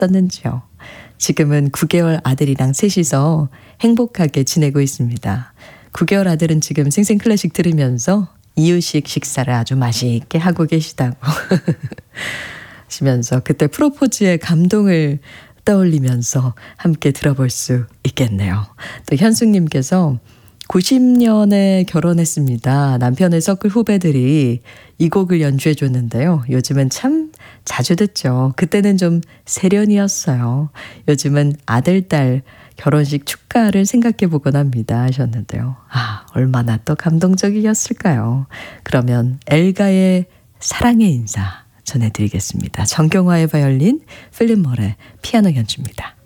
떴는지요. 지금은 9개월 아들이랑 셋이서 행복하게 지내고 있습니다. 9개월 아들은 지금 생생클래식 들으면서 이유식 식사를 아주 맛있게 하고 계시다고 하시면서 그때 프로포즈의 감동을 떠올리면서 함께 들어볼 수 있겠네요. 또 현숙님께서 90년에 결혼했습니다. 남편의 서클 후배들이 이 곡을 연주해 줬는데요. 요즘은 참 자주 듣죠. 그때는 좀 세련이었어요. 요즘은 아들, 딸 결혼식 축가를 생각해 보곤 합니다 하셨는데요. 아, 얼마나 또 감동적이었을까요. 그러면 엘가의 사랑의 인사 전해드리겠습니다. 정경화의 바이올린, 필립 몰의 피아노 연주입니다.